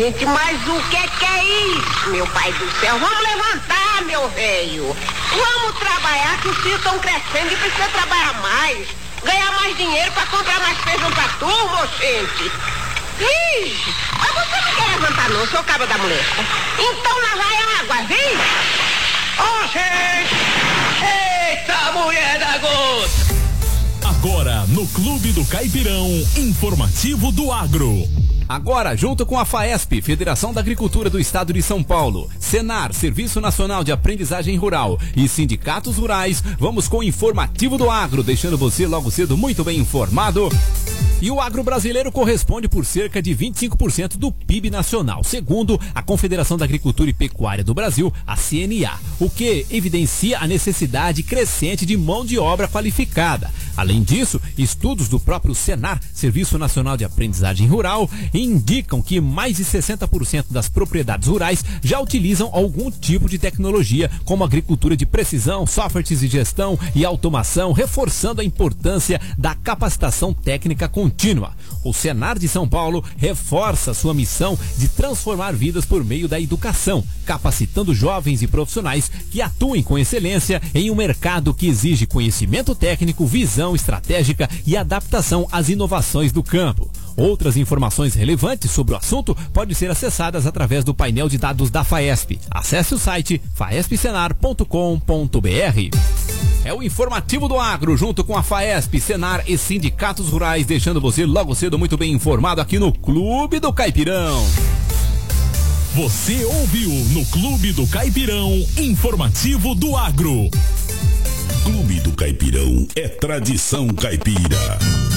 gente, mas o que é isso, meu pai do céu? Vamos levantar, meu velho. Vamos trabalhar, que os filhos estão crescendo e precisa trabalhar mais. Ganhar mais dinheiro pra comprar mais feijão pra turma, gente. Ixi, mas você não quer levantar não, seu cabo da mulher. Então lá vai a água, vem. Ó, gente! Eita, mulher da gota! Agora, no Clube do Caipirão, informativo do agro. Agora, junto com a FAESP, Federação da Agricultura do Estado de São Paulo, Senar, Serviço Nacional de Aprendizagem Rural e sindicatos rurais, vamos com o informativo do agro, deixando você logo cedo muito bem informado. E o agro brasileiro corresponde por cerca de 25% do PIB nacional, segundo a Confederação da Agricultura e Pecuária do Brasil, a CNA, o que evidencia a necessidade crescente de mão de obra qualificada. Além disso, estudos do próprio Senar, Serviço Nacional de Aprendizagem Rural, indicam que mais de 60% das propriedades rurais já utilizam algum tipo de tecnologia, como agricultura de precisão, softwares de gestão e automação, reforçando a importância da capacitação técnica contínua. O Senar de São Paulo reforça sua missão de transformar vidas por meio da educação, capacitando jovens e profissionais que atuem com excelência em um mercado que exige conhecimento técnico, visão estratégica e adaptação às inovações do campo. Outras informações relevantes sobre o assunto podem ser acessadas através do painel de dados da FAESP. Acesse o site faespsenar.com.br. É o informativo do agro, junto com a FAESP, Senar e sindicatos rurais, deixando você logo cedo muito bem informado aqui no Clube do Caipirão. Você ouviu no Clube do Caipirão, informativo do agro. Clube do Caipirão é tradição caipira.